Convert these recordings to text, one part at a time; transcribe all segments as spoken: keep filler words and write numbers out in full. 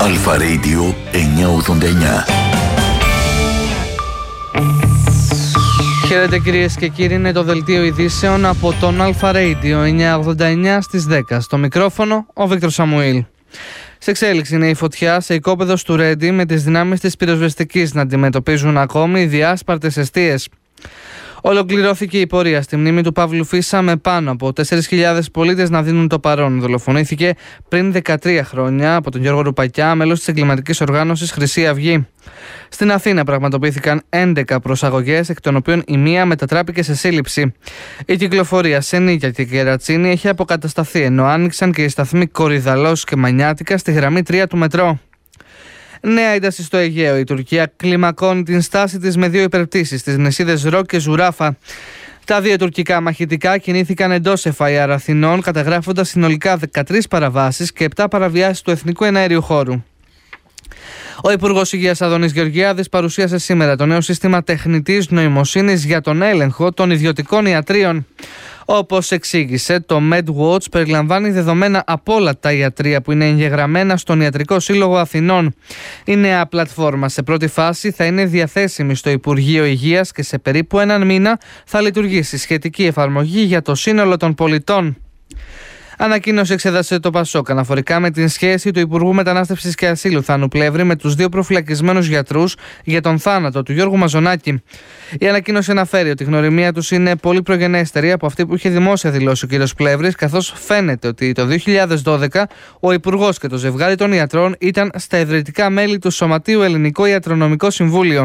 Αλφα Radio εννιακόσια ογδόντα εννιά. Χαίρετε κυρίες και κύριοι, είναι το δελτίο ειδήσεων από τον Αλφα Radio εννιακόσια ογδόντα εννιά στις δέκα. Στο μικρόφωνο ο Βίκτορ Σαμουήλ. Σε εξέλιξη είναι η φωτιά σε οικόπεδο του Ρέντι, με τις δυνάμεις της πυροσβεστικής να αντιμετωπίζουν ακόμη διάσπαρτες εστίες. Ολοκληρώθηκε η πορεία στη μνήμη του Παύλου Φίσα, με πάνω από τέσσερις χιλιάδες πολίτες να δίνουν το παρόν. Δολοφονήθηκε πριν δεκατρία χρόνια από τον Γιώργο Ρουπακιά, μέλος της εγκληματικής οργάνωσης Χρυσή Αυγή. Στην Αθήνα πραγματοποιήθηκαν έντεκα προσαγωγές, εκ των οποίων η μία μετατράπηκε σε σύλληψη. Η κυκλοφορία σε Νίκαια και Κερατσίνη έχει αποκατασταθεί, ενώ άνοιξαν και οι σταθμοί Κορυδαλός και Μανιάτικα στη γραμμή τρία του μετρό. Νέα ένταση στο Αιγαίο. Η Τουρκία κλιμακώνει την στάση της με δύο υπερπτήσεις στις νησίδες Ροκ και Ζουράφα. Τα δύο τουρκικά μαχητικά κινήθηκαν εντός εφ άι αρ Αθηνών, καταγράφοντας συνολικά δεκατρείς παραβάσεις και επτά παραβιάσεις του εθνικού εναέριου χώρου. Ο Υπουργός Υγείας Αδωνής Γεωργιάδης παρουσίασε σήμερα το νέο σύστημα τεχνητής νοημοσύνης για τον έλεγχο των ιδιωτικών ιατρίων. Όπως εξήγησε, το MedWatch περιλαμβάνει δεδομένα από όλα τα ιατρεία που είναι εγγεγραμμένα στον Ιατρικό Σύλλογο Αθηνών. Η νέα πλατφόρμα σε πρώτη φάση θα είναι διαθέσιμη στο Υπουργείο Υγείας και σε περίπου έναν μήνα θα λειτουργήσει σχετική εφαρμογή για το σύνολο των πολιτών. Ανακοίνωση εξέδασε το Πασόκ αναφορικά με την σχέση του Υπουργού Μετανάστευσης και Ασύλου Θάνου Πλεύρη με τους δύο προφυλακισμένους γιατρούς για τον θάνατο του Γιώργου Μαζονάκη. Η ανακοίνωση αναφέρει ότι η γνωριμία τους είναι πολύ προγενέστερη από αυτή που είχε δημόσια δηλώσει ο κ. Πλεύρης, καθώς φαίνεται ότι το δύο χιλιάδες δώδεκα ο Υπουργός και το ζευγάρι των ιατρών ήταν στα ιδρυτικά μέλη του Σωματείου Ελληνικό Ιατρονομικό Συμβούλιο.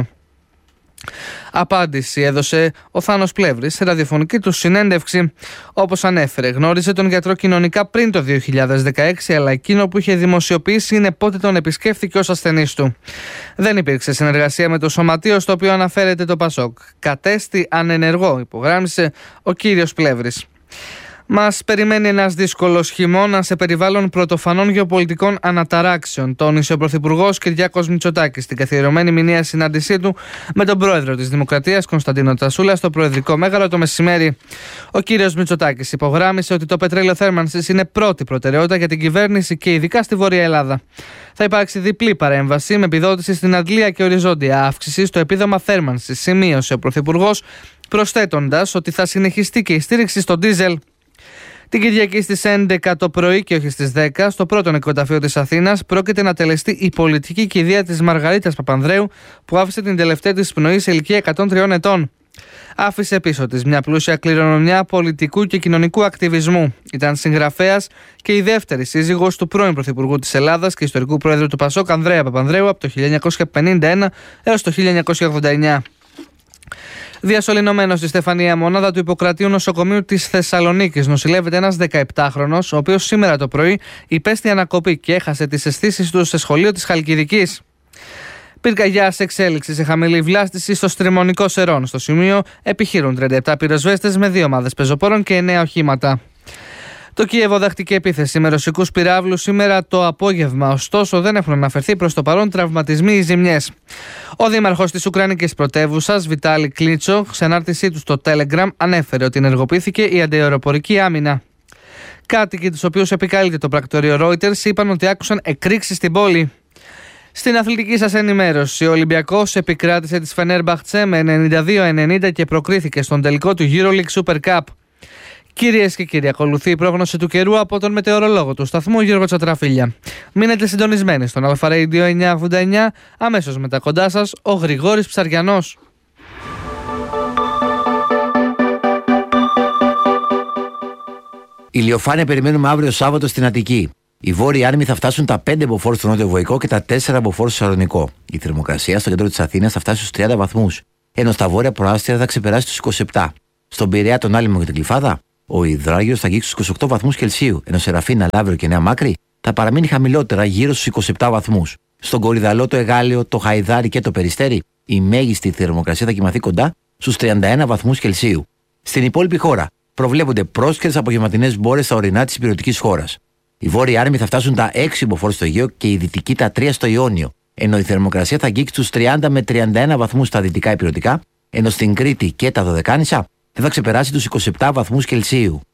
Απάντηση έδωσε ο Θάνος Πλεύρης σε ραδιοφωνική του συνέντευξη. Όπως ανέφερε, γνώριζε τον γιατρό κοινωνικά πριν το δύο χιλιάδες δεκαέξι, αλλά εκείνο που είχε δημοσιοποιήσει είναι πότε τον επισκέφθηκε ως ασθενής του. Δεν υπήρξε συνεργασία με το σωματείο στο οποίο αναφέρεται το Πασόκ. Κατέστη ανενεργό, υπογράμμισε ο κύριος Πλεύρης. Μας περιμένει ένας δύσκολος χειμώνας σε περιβάλλον πρωτοφανών γεωπολιτικών αναταράξεων, τόνισε ο Πρωθυπουργός Κυριάκος Μητσοτάκης στην καθιερωμένη μηνιαία συνάντησή του με τον Πρόεδρο της Δημοκρατίας Κωνσταντίνο Τασούλα στο Προεδρικό Μέγαρο το μεσημέρι. Ο κύριος Μητσοτάκης υπογράμμισε ότι το πετρέλαιο θέρμανσης είναι πρώτη προτεραιότητα για την κυβέρνηση και ειδικά στη Βόρεια Ελλάδα. Θα υπάρξει διπλή παρέμβαση με επιδότηση στην αντλία και οριζόντια αύξηση στο επίδομα θέρμανσης, σημείωσε ο Πρωθυπουργός, προσθέτοντας ότι θα συνεχιστεί και η στήριξη στο ντίζελ. Την Κυριακή στις έντεκα το πρωί και όχι στις δέκα, στο πρώτο νοικοταφείο της Αθήνας, πρόκειται να τελεστεί η πολιτική κηδεία της Μαργαρίτας Παπανδρέου, που άφησε την τελευταία της πνοή σε ηλικία εκατόν τριών ετών. Άφησε πίσω της μια πλούσια κληρονομιά πολιτικού και κοινωνικού ακτιβισμού. Ήταν συγγραφέας και η δεύτερη σύζυγος του πρώην Πρωθυπουργού της Ελλάδας και ιστορικού Πρόεδρου του Πασόκ Ανδρέα Παπανδρέου από το χίλια εννιακόσια πενήντα ένα έως το χίλια εννιακόσια ογδόντα εννιά. Διασωληνωμένος στη Στεφανία Μονάδα του Ιπποκρατείου Νοσοκομείου της Θεσσαλονίκης νοσηλεύεται ένας δεκαεπτάχρονος, ο οποίος σήμερα το πρωί υπέστη ανακοπή και έχασε τις αισθήσεις του σε σχολείο της Χαλκιδικής. Πυρκαγιά σε εξέλιξη σε χαμηλή βλάστηση στο Στριμονικό Σερών. Στο σημείο επιχειρούν τριάντα επτά πυροσβέστες με δύο ομάδες πεζοπόρων και εννέα οχήματα. Το Κίεβο δέχτηκε επίθεση με ρωσικούς πυράβλους σήμερα το απόγευμα, ωστόσο δεν έχουν αναφερθεί προς το παρόν τραυματισμοί ή ζημιές. Ο δήμαρχος της Ουκρανικής πρωτεύουσας, Βιτάλη Κλίτσο, σε ανάρτησή του στο Telegram ανέφερε ότι ενεργοποιήθηκε η αντιαεροπορική άμυνα. Κάτοικοι, τους οποίους επικάλυψε το πρακτορείο Reuters, είπαν ότι άκουσαν εκρήξεις στην πόλη. Στην αθλητική σας ενημέρωση, ο Ολυμπιακός επικράτησε της Φενέρμπαχτσε με ενενήντα δύο ενενήντα και προκρίθηκε στον τελικό του EuroLeague Super Cup. Κυρίες και κύριοι, ακολουθεί η πρόγνωση του καιρού από τον μετεωρολόγο του σταθμού Γιώργο Τσατραφίλια. Μείνετε συντονισμένοι στον Αλφα Radio εννιακόσια ογδόντα εννιά, αμέσως μετά κοντά σας ο Γρηγόρης Ψαριανός. Ηλιοφάνεια περιμένουμε αύριο Σάββατο στην Αττική. Οι βόρειοι άρμοι θα φτάσουν τα πέντε μποφόρ στο νότιο Βοϊκό και τα τέσσερα μποφόρ στο Σαλονικό. Η θερμοκρασία στο κέντρο της Αθήνας θα φτάσει στους τριάντα βαθμούς, ενώ στα βόρεια προάστια θα ξεπεράσει τους είκοσι επτά. Στον Πειραιά, τον Άλυμο και την Κλειφάδα, ο υδράγιος θα αγγίξει στους είκοσι οκτώ βαθμούς Κελσίου, ενώ σε Ραφίνα, Λαύριο και Νέα Μάκρη θα παραμείνει χαμηλότερα γύρω στους είκοσι επτά βαθμούς. Στον Κορυδαλό, το Εγάλεο, το Χαϊδάρι και το Περιστέρι, η μέγιστη θερμοκρασία θα κοιμαθεί κοντά στους τριάντα ένα βαθμούς Κελσίου. Στην υπόλοιπη χώρα προβλέπονται πρόσχερες απογευματινές μπόρες στα ορεινά της υπηρετικής χώρας. Οι βόρειοι άρμοι θα φτάσουν τα έξι μποφόρ στο Αιγαίο και οι δυτικοί τα τρία στο Ιόνιο, ενώ η θερμοκρασία θα αγγίξει τους τριάντα με τριάντα ένα βαθμούς στα δυτικά υπηρετικά, ενώ στην Κρήτη και τα Δωδεκάνησα δεν θα ξεπεράσει τους είκοσι επτά βαθμούς Κελσίου.